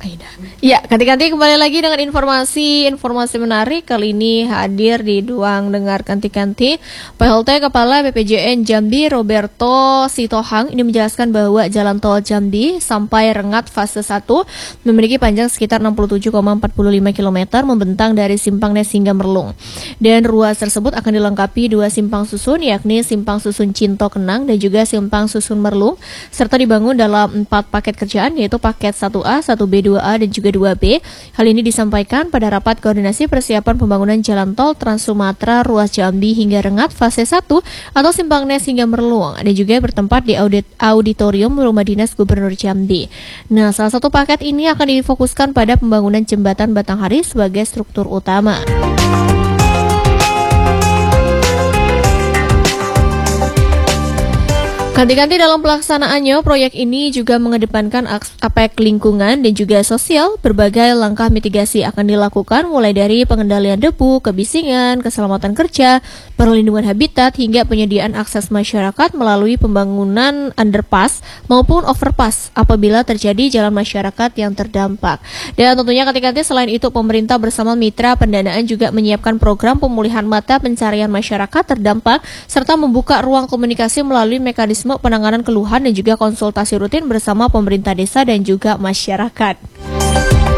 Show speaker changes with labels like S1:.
S1: Aida. Ya, ganti-ganti kembali lagi dengan informasi menarik. Kali ini hadir di Ruang Dengar Ganti-ganti PLT Kepala BPJN Jambi Roberto Sitohang ini menjelaskan bahwa jalan tol Jambi sampai Rengat fase 1 memiliki panjang sekitar 67,45 km membentang dari Simpang Nes hingga Merlung. Dan ruas tersebut akan dilengkapi 2 simpang susun, yakni Simpang Susun Cinto Kenang dan juga Simpang Susun Merlung, serta dibangun dalam 4 paket kerjaan, yaitu paket 1A, 1B, 2A, dan juga 2B. Hal ini disampaikan pada rapat koordinasi persiapan pembangunan jalan tol Trans Sumatera ruas Jambi hingga Rengat fase 1 atau Simpang Nes hingga Merlung, dan juga bertempat di auditorium Rumah Dinas Gubernur Jambi. Nah, salah satu paket ini akan difokuskan pada pembangunan jembatan Batanghari sebagai struktur utama. Ganti-ganti dalam pelaksanaannya, proyek ini juga mengedepankan aspek lingkungan dan juga sosial. Berbagai langkah mitigasi akan dilakukan mulai dari pengendalian debu, kebisingan, keselamatan kerja, perlindungan habitat, hingga penyediaan akses masyarakat melalui pembangunan underpass maupun overpass apabila terjadi jalan masyarakat yang terdampak. Dan tentunya ganti-ganti selain itu, pemerintah bersama mitra pendanaan juga menyiapkan program pemulihan mata pencarian masyarakat terdampak serta membuka ruang komunikasi melalui mekanisme penanganan keluhan dan juga konsultasi rutin bersama pemerintah desa dan juga masyarakat.